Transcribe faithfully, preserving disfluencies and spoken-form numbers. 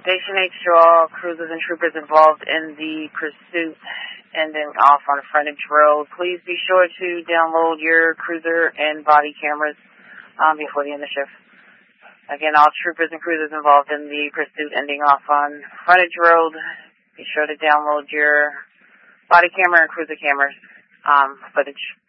Station H to all cruisers and troopers involved in the pursuit ending off on Frontage Road. Please be sure to download your cruiser and body cameras um, before the end of the shift. Again, all troopers and cruisers involved in the pursuit ending off on Frontage Road, be sure to download your body camera and cruiser cameras um, footage.